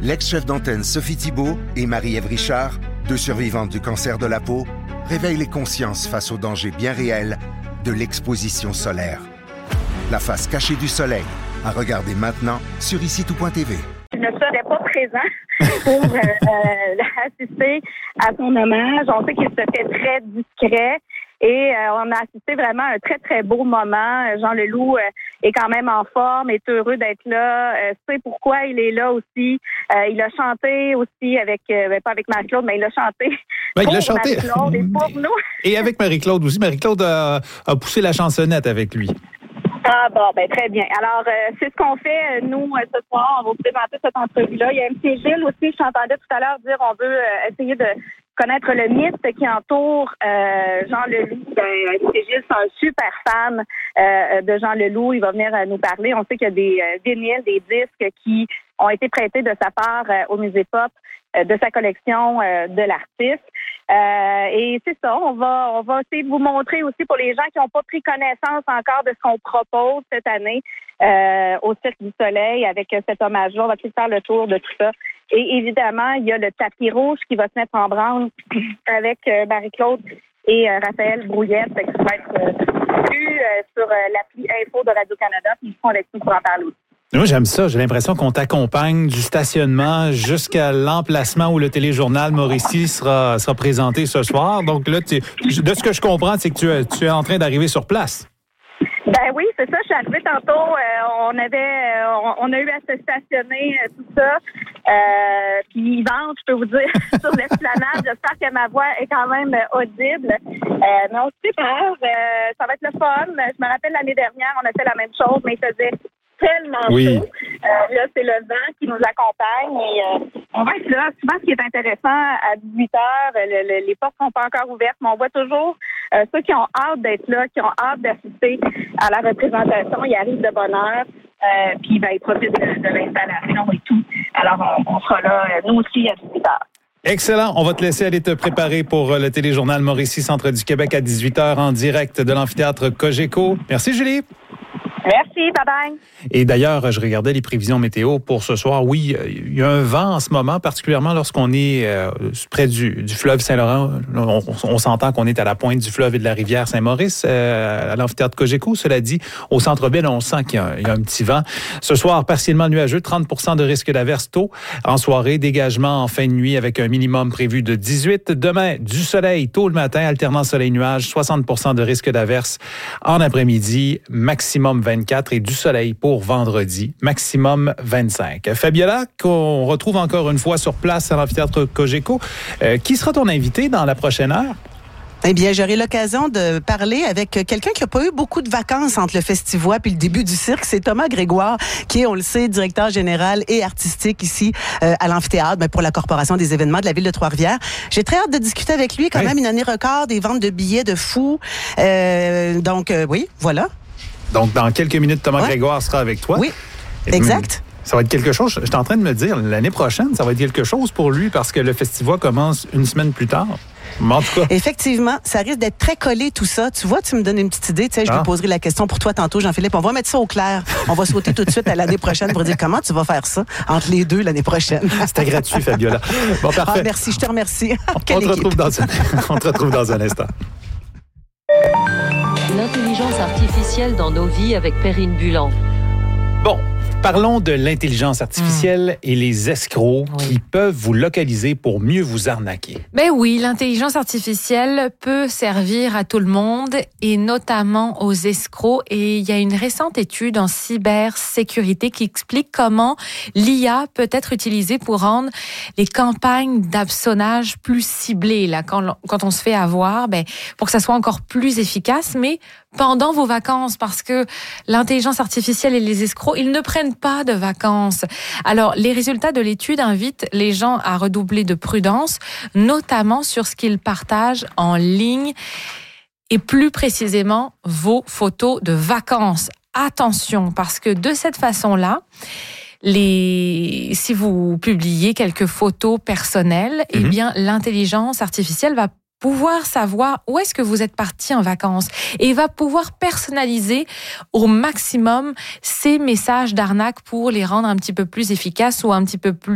L'ex-chef d'antenne Sophie Thibault et Marie-Ève Richard, 2 survivantes du cancer de la peau, réveillent les consciences face aux dangers bien réels de l'exposition solaire. La face cachée du soleil, à regarder maintenant sur ICITOUT.tv. Je ne serais pas présent pour assister à son hommage. On sait qu'il se fait très discret et on a assisté vraiment à un très, très beau moment. Jean Leloup est quand même en forme, est heureux d'être là, sait pourquoi il est là aussi. Il a chanté aussi avec, pas avec Marie-Claude, mais il a chanté pour Marie-Claude et pour nous. Et avec Marie-Claude aussi. Marie-Claude a poussé la chansonnette avec lui. Ah bon, ben très bien. Alors, c'est ce qu'on fait, nous, ce soir. On va vous présenter cette entrevue-là. Il y a MC Gilles aussi, je t'entendais tout à l'heure dire on veut essayer de connaître le mythe qui entoure Jean Leloup. MC Gilles, c'est un super fan de Jean Leloup. Il va venir nous parler. On sait qu'il y a des vinyles, des disques qui ont été prêtés de sa part au Musée Pop, de sa collection de l'artiste. Et c'est ça, on va essayer de vous montrer aussi pour les gens qui n'ont pas pris connaissance encore de ce qu'on propose cette année au Cirque du Soleil avec cet hommage-là. On va essayer de faire le tour de tout ça. Et évidemment, il y a le tapis rouge qui va se mettre en branle avec Marie-Claude et Raphaël Brouillette qui va être vu sur l'appli Info de Radio-Canada. Puis ils seront avec nous pour en parler aussi. Moi, j'aime ça. J'ai l'impression qu'on t'accompagne du stationnement jusqu'à l'emplacement où le téléjournal Mauricie sera présenté ce soir. Donc là, de ce que je comprends, c'est que tu es en train d'arriver sur place. Ben oui, c'est ça. Je suis arrivée tantôt. On a eu à se stationner, tout ça. Puis ils vendent, je peux vous dire, sur l'esplanade. J'espère que ma voix est quand même audible. Mais on se prépare. Ça va être le fun. Je me rappelle l'année dernière, on a fait la même chose, mais il faisait tellement chaud. Là, c'est le vent qui nous accompagne et on va être là. Souvent, ce qui est intéressant, à 18h, les portes sont pas encore ouvertes, mais on voit toujours ceux qui ont hâte d'être là, qui ont hâte d'assister à la représentation. Ils arrivent de bonne heure, puis ils profitent de l'installation et tout. Alors, on sera là, nous aussi, à 18h. Excellent. On va te laisser aller te préparer pour le téléjournal Mauricie, Centre du Québec à 18h en direct de l'amphithéâtre Cogeco. Merci, Julie. Merci, bye-bye. Et d'ailleurs, je regardais les prévisions météo pour ce soir. Oui, il y a un vent en ce moment, particulièrement lorsqu'on est près du fleuve Saint-Laurent. On s'entend qu'on est à la pointe du fleuve et de la rivière Saint-Maurice, à l'amphithéâtre Cogeco. Cela dit, au centre-ville, on sent qu'il y a un petit vent. Ce soir, partiellement nuageux, 30% de risque d'averse tôt. En soirée, dégagement en fin de nuit avec un minimum prévu de 18. Demain, du soleil tôt le matin, alternant soleil-nuage, 60% de risque d'averse en après-midi, maximum 24 et du soleil pour vendredi, maximum 25. Fabiola, qu'on retrouve encore une fois sur place à l'amphithéâtre Cogeco. Qui sera ton invité dans la prochaine heure? Eh bien, j'aurai l'occasion de parler avec quelqu'un qui n'a pas eu beaucoup de vacances entre le Festivois puis le début du cirque. C'est Thomas Grégoire, qui est, on le sait, directeur général et artistique ici à l'amphithéâtre pour la Corporation des événements de la ville de Trois-Rivières. J'ai très hâte de discuter avec lui. Quand même une année record, des ventes de billets de fou. Donc, oui, voilà. Donc, dans quelques minutes, Thomas Grégoire sera avec toi. Oui, exact. Ça va être quelque chose, je suis en train de me dire, l'année prochaine, ça va être quelque chose pour lui parce que le Festivois commence une semaine plus tard. Mais en tout cas. Effectivement, ça risque d'être très collé tout ça. Tu vois, tu me donnes une petite idée. Tu sais, je lui poserai la question pour toi tantôt, Jean-Philippe. On va mettre ça au clair. On va sauter tout de suite à l'année prochaine pour dire comment tu vas faire ça entre les deux l'année prochaine. C'était gratuit, Fabiola. Bon, parfait. Merci, je te remercie. On te retrouve dans un instant. L'intelligence artificielle dans nos vies avec Perrine Bulan. Bon, parlons de l'intelligence artificielle et les escrocs qui peuvent vous localiser pour mieux vous arnaquer. Ben oui, l'intelligence artificielle peut servir à tout le monde et notamment aux escrocs. Et il y a une récente étude en cybersécurité qui explique comment l'IA peut être utilisée pour rendre les campagnes d'hameçonnage plus ciblées. Là, quand on se fait avoir, pour que ça soit encore plus efficace, mais pendant vos vacances, parce que l'intelligence artificielle et les escrocs, ils ne prennent pas de vacances. Alors, les résultats de l'étude invitent les gens à redoubler de prudence, notamment sur ce qu'ils partagent en ligne et plus précisément vos photos de vacances. Attention, parce que de cette façon-là, si vous publiez quelques photos personnelles, eh bien, l'intelligence artificielle va pouvoir savoir où est-ce que vous êtes parti en vacances et va pouvoir personnaliser au maximum ces messages d'arnaque pour les rendre un petit peu plus efficaces ou un petit peu plus